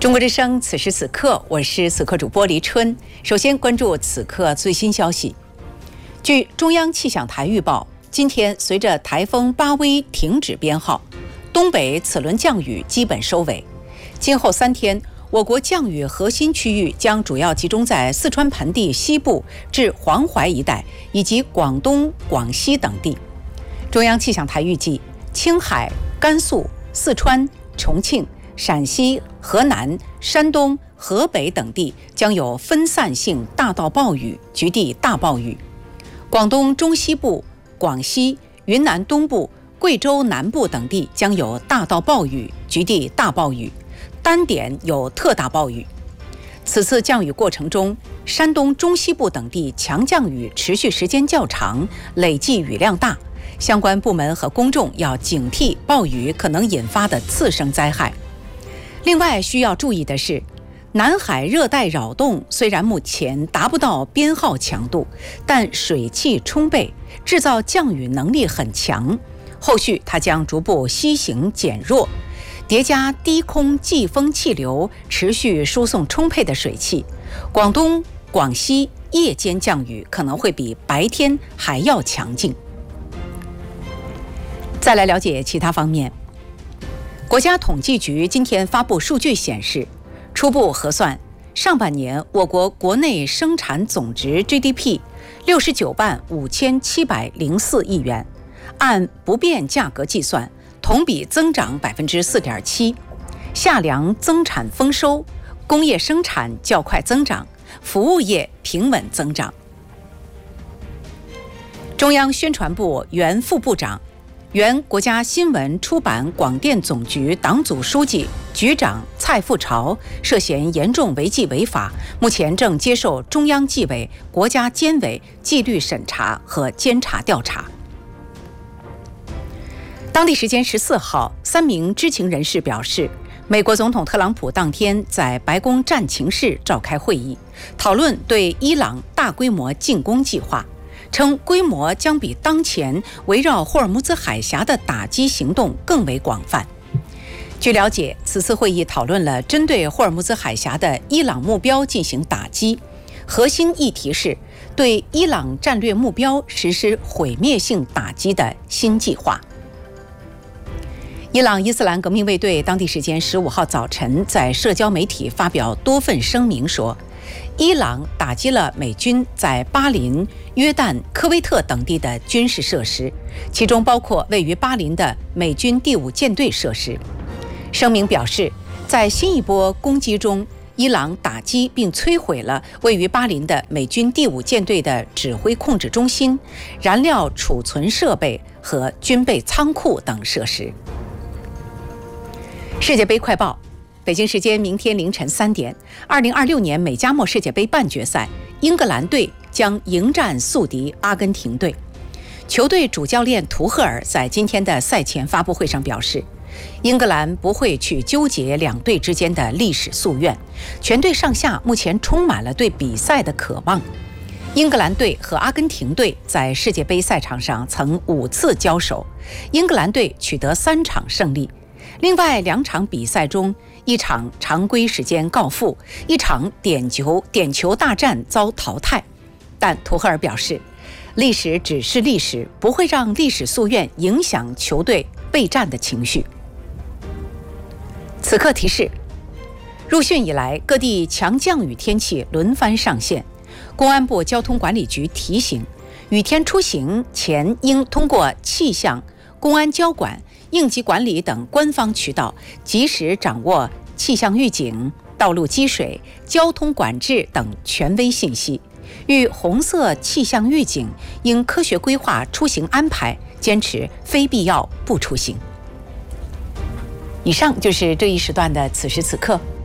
中国之声，此时此刻，我是此刻主播黎春。首先关注此刻最新消息。据中央气象台预报，今天随着台风巴威停止编号，东北此轮降雨基本收尾。今后3天，我国降雨核心区域将主要集中在四川盆地西部至黄淮一带，以及广东、广西等地。中央气象台预计，青海、甘肃、四川、重庆、陕西、河南、山东、河北等地将有分散性大到暴雨、局地大暴雨；广东中西部、广西、云南东部、贵州南部等地将有大到暴雨、局地大暴雨，单点有特大暴雨。此次降雨过程中，山东中西部等地强降雨持续时间较长，累计雨量大，相关部门和公众要警惕暴雨可能引发的次生灾害。另外需要注意的是，南海热带扰动虽然目前达不到编号强度，但水汽充沛，制造降雨能力很强，后续它将逐步西行减弱，叠加低空季风气流持续输送充沛的水汽，广东、广西夜间降雨可能会比白天还要强劲。再来了解其他方面。国家统计局今天发布数据显示，初步核算，上半年我国国内生产总值 GDP 695704亿元，按不变价格计算，同比增长 4.7%， 下梁增产丰收，工业生产较快增长，服务业平稳增长。中央宣传部原副部长、原国家新闻出版广电总局党组书记、局长蔡富朝涉嫌严重违纪违法，目前正接受中央纪委、国家监委纪律审查和监察调查。当地时间14号，3名知情人士表示，美国总统特朗普当天在白宫战情室召开会议，讨论对伊朗大规模进攻计划，称规模将比当前围绕霍尔木兹海峡的打击行动更为广泛。据了解，此次会议讨论了针对霍尔木兹海峡的伊朗目标进行打击，核心议题是对伊朗战略目标实施毁灭性打击的新计划。伊朗伊斯兰革命卫队当地时间15号早晨在社交媒体发表多份声明说，伊朗打击了美军在巴林、约旦、科威特等地的军事设施，其中包括位于巴林的美军第5舰队设施。声明表示，在新一波攻击中，伊朗打击并摧毁了位于巴林的美军第5舰队的指挥控制中心、燃料储存设备和军备仓库等设施。世界杯快报，北京时间明天凌晨3点，2026年美加墨世界杯半决赛，英格兰队将迎战宿敌阿根廷队。球队主教练图赫尔在今天的赛前发布会上表示，英格兰不会去纠结两队之间的历史夙愿，全队上下目前充满了对比赛的渴望。英格兰队和阿根廷队在世界杯赛场上曾5次交手，英格兰队取得3场胜利。另外2场比赛中，一场常规时间告负，一场点球大战遭淘汰。但图赫尔表示，历史只是历史，不会让历史夙愿影响球队备战的情绪。此刻提示，入汛以来，各地强降雨天气轮番上线。公安部交通管理局提醒，雨天出行前应通过气象、公安交管、应急管理等官方渠道，及时掌握气象预警、道路积水、交通管制等权威信息。遇红色气象预警，应科学规划出行安排，坚持非必要不出行。以上就是这一时段的此时此刻。